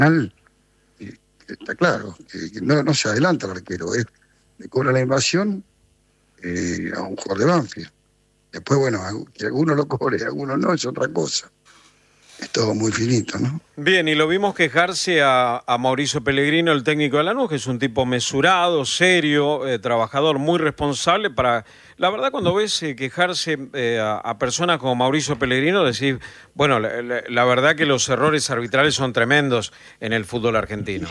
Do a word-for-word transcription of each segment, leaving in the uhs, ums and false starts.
penal, eh, está claro, que no, no se adelanta el arquero, es, le cobra la invasión eh, a un jugador de Banfield. Después, bueno, que algunos lo cobre, algunos no, es otra cosa. Es todo muy finito, ¿no? Bien, y lo vimos quejarse a, a Mauricio Pellegrino, el técnico de Lanús, que es un tipo mesurado, serio, eh, trabajador, muy responsable. Para La verdad, cuando ves eh, quejarse eh, a, a personas como Mauricio Pellegrino, decís, bueno, la, la, la verdad que los errores arbitrales son tremendos en el fútbol argentino.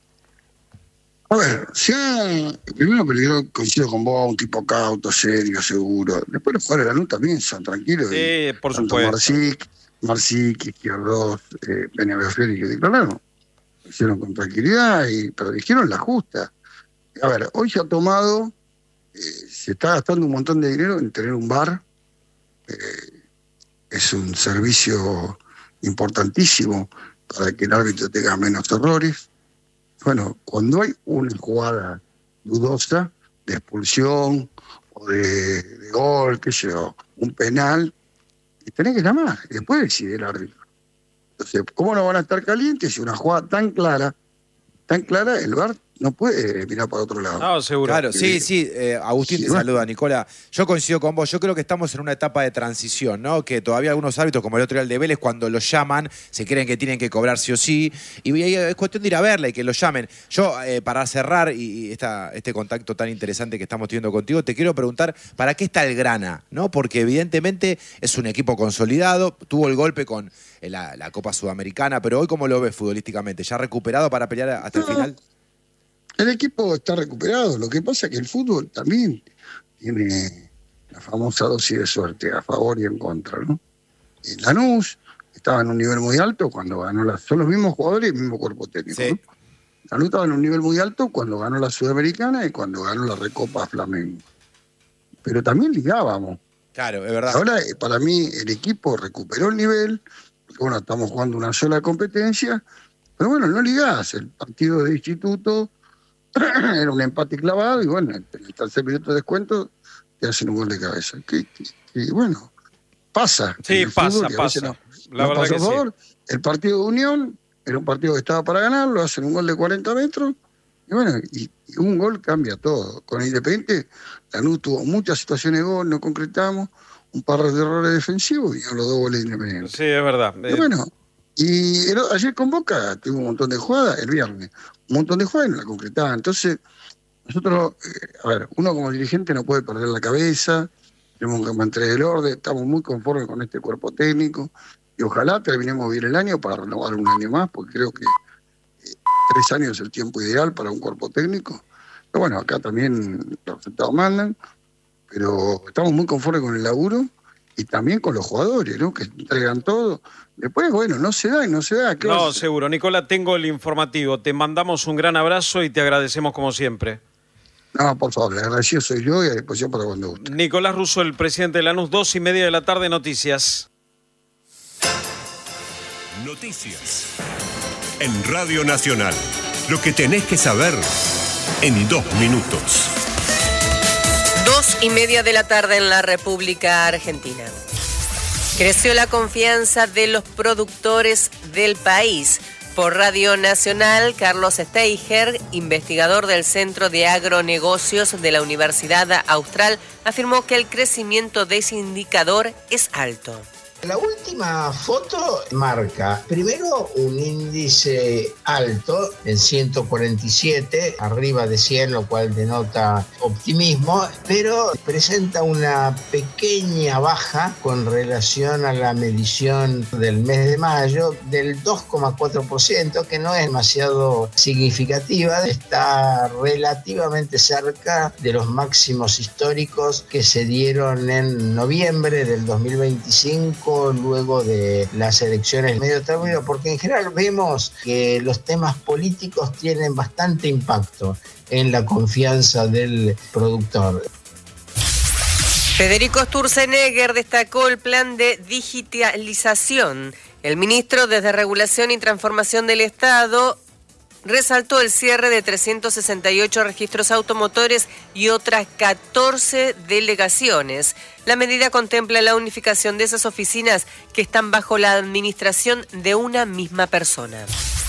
A ver, si ha, primero Pellegrino, coincido con vos, un tipo cauto, serio, seguro. Después los jugadores de Lanús también son tranquilos. Sí, y, por tanto supuesto. Marcic, Marcic, Izquierdos, eh, Peñafiel y que declararon. Lo hicieron con tranquilidad, y, pero dijeron la justa. A ver, hoy se ha tomado, eh, se está gastando un montón de dinero en tener un V A R. Eh, es un servicio importantísimo para que el árbitro tenga menos errores. Bueno, cuando hay una jugada dudosa de expulsión o de, de gol, qué sé yo, un penal, tenés que llamar y después decide el árbitro. Entonces, ¿cómo no van a estar calientes si una jugada tan clara, tan clara, el V A R no puede mirar para otro lado? No, seguro. Claro, sí, sí. Eh, Agustín Sí, te bueno. saluda, Nicola. Yo coincido con vos. Yo creo que estamos en una etapa de transición, ¿no? Que todavía algunos árbitros, como el otro día el de Vélez, cuando los llaman, se creen que tienen que cobrar sí o sí. Y ahí es cuestión de ir a verla y que los llamen. Yo, eh, para cerrar y, y esta, este contacto tan interesante que estamos teniendo contigo, te quiero preguntar, ¿para qué está el Grana? ¿No? Porque evidentemente es un equipo consolidado, tuvo el golpe con la, la Copa Sudamericana, pero hoy, ¿cómo lo ves futbolísticamente? ¿Ya recuperado para pelear hasta el final? El equipo está recuperado. Lo que pasa es que el fútbol también tiene la famosa dosis de suerte, a favor y en contra, ¿no? En Lanús estaba en un nivel muy alto cuando ganó la... Son los mismos jugadores y el mismo cuerpo técnico, Sí. ¿no? Lanús estaba en un nivel muy alto cuando ganó la Sudamericana y cuando ganó la Recopa Flamengo. Pero también ligábamos. Claro, es verdad. Ahora, eh, para mí, el equipo recuperó el nivel, porque bueno, estamos jugando una sola competencia, pero bueno, no ligás. El partido de instituto era un empate clavado y bueno, en el tercer minuto de descuento te hacen un gol de cabeza. Que, que, que, bueno, pasa. Sí, en el pasa, fútbol, y a veces pasa. No, La no verdad pasa que a favor. sí. El partido de Unión era un partido que estaba para ganar, lo hacen un gol de cuarenta metros y bueno, y, y un gol cambia todo. Con Independiente, Lanús tuvo muchas situaciones de gol, no concretamos, un par de errores defensivos y a los dos goles de Independiente. Sí, es verdad. Y bueno, y el, ayer con Boca tuvo un montón de jugadas, el viernes, un montón de jugadas y no la concretaban. Entonces, nosotros, eh, a ver, uno como dirigente no puede perder la cabeza, tenemos que mantener el orden, estamos muy conformes con este cuerpo técnico y ojalá terminemos bien el año para renovar un año más, porque creo que eh, tres años es el tiempo ideal para un cuerpo técnico. Pero bueno, acá también los resultados mandan, pero estamos muy conformes con el laburo y también con los jugadores, ¿no? Que entregan todo. Después, bueno, no se da y no se da. ¿Qué No, vas a seguro. Nicola, tengo el informativo. Te mandamos un gran abrazo y te agradecemos como siempre. No, por favor, le agradecido soy yo y a disposición para cuando guste. Nicolás Russo, el presidente de Lanús, dos y media de la tarde, noticias. Noticias. En Radio Nacional. Lo que tenés que saber en dos minutos. Dos y media de la tarde en la República Argentina. Creció la confianza de los productores del país. Por Radio Nacional, Carlos Steiger, investigador del Centro de Agronegocios de la Universidad Austral, afirmó que el crecimiento de ese indicador es alto. La última foto marca primero un índice alto en ciento cuarenta y siete, arriba de cien, lo cual denota optimismo, pero presenta una pequeña baja con relación a la medición del mes de mayo del dos coma cuatro por ciento, que no es demasiado significativa, está relativamente cerca de los máximos históricos que se dieron en noviembre del dos mil veinticinco, luego de las elecciones de medio término, porque en general vemos que los temas políticos tienen bastante impacto en la confianza del productor. Federico Sturzenegger destacó el plan de digitalización. El ministro de Desregulación y Transformación del Estado resaltó el cierre de trescientos sesenta y ocho registros automotores y otras catorce delegaciones. La medida contempla la unificación de esas oficinas que están bajo la administración de una misma persona.